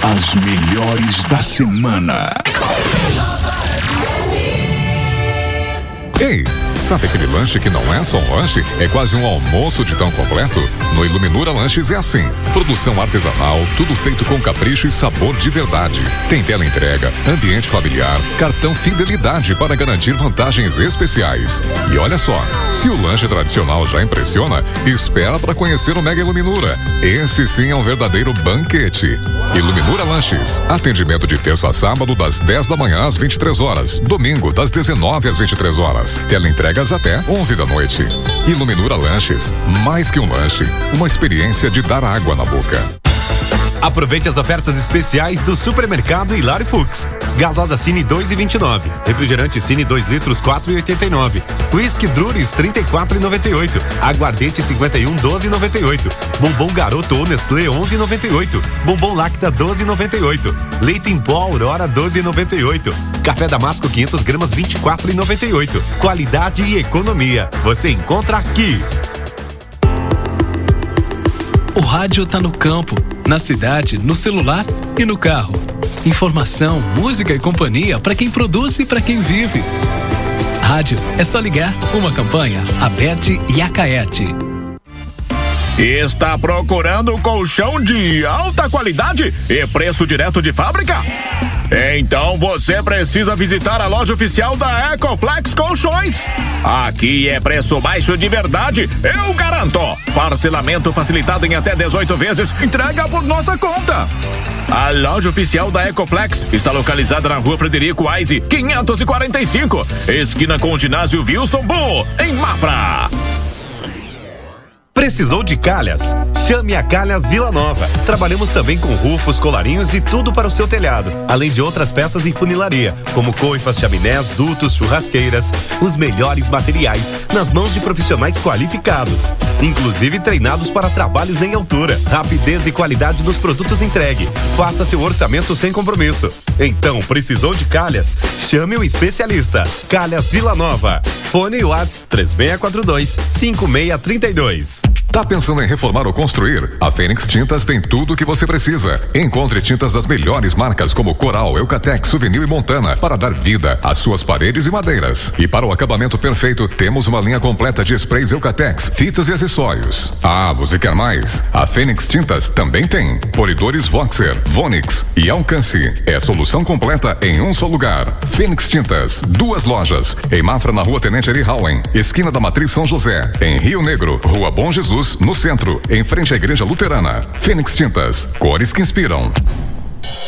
As melhores da semana. Ei, sabe aquele lanche que não é só um lanche? É quase um almoço de tão completo? No Iluminura Lanches é assim. Produção artesanal, tudo feito com capricho e sabor de verdade. Tem tela entrega, ambiente familiar, cartão fidelidade para garantir vantagens especiais. E olha só, se o lanche tradicional já impressiona, espera para conhecer o Mega Iluminura. Esse sim é um verdadeiro banquete. Iluminura Lanches. Atendimento de terça a sábado das 10 da manhã às 23 horas. Domingo das 19 às 23 horas. Teleentregas até 11 da noite. Iluminura Lanches. Mais que um lanche, uma experiência de dar água na boca. Aproveite as ofertas especiais do Supermercado Hilário Fux. Gasosa Cine 2,29. Refrigerante Cine 2 litros 4,89. Whisky Druris 34,98. Aguardente 51 12,98. Bombom Garoto ou Nestlé 11,98. Bombom Lacta 12,98. Leite em pó Aurora 12,98. Café Damasco 500 gramas 24,98. Qualidade e economia. Você encontra aqui. O rádio tá no campo, na cidade, no celular e no carro. Informação, música e companhia para quem produz e para quem vive. Rádio é só ligar. Uma campanha Aberte e Acaerte. Está procurando colchão de alta qualidade e preço direto de fábrica? Então você precisa visitar a loja oficial da Ecoflex Colchões. Aqui é preço baixo de verdade, eu garanto. Parcelamento facilitado em até 18 vezes, entrega por nossa conta. A loja oficial da Ecoflex está localizada na Rua Frederico Wise, 545, esquina com o ginásio Wilson Bull, em Mafra. Precisou de calhas? Chame a Calhas Vila Nova. Trabalhamos também com rufos, colarinhos e tudo para o seu telhado, além de outras peças em funilaria, como coifas, chaminés, dutos, churrasqueiras. Os melhores materiais nas mãos de profissionais qualificados, inclusive treinados para trabalhos em altura. Rapidez e qualidade nos produtos entregue. Faça seu orçamento sem compromisso. Então, precisou de calhas? Chame o especialista. Calhas Vila Nova. Fone WhatsApp 3642-5632. Tá pensando em reformar ou construir? A Fênix Tintas tem tudo o que você precisa. Encontre tintas das melhores marcas como Coral, Eucatex, Souvenir e Montana para dar vida às suas paredes e madeiras. E para o acabamento perfeito, temos uma linha completa de sprays Eucatex, fitas e acessórios. Ah, você quer mais? A Fênix Tintas também tem polidores Voxer, Vonix e Alcance. É solução completa em um só lugar. Fênix Tintas, 2 lojas. Em Mafra, na Rua Tenente Eri Howen, esquina da Matriz São José. Em Rio Negro, Rua Bom Jesus, no centro, em frente à Igreja Luterana. Fênix Tintas, cores que inspiram.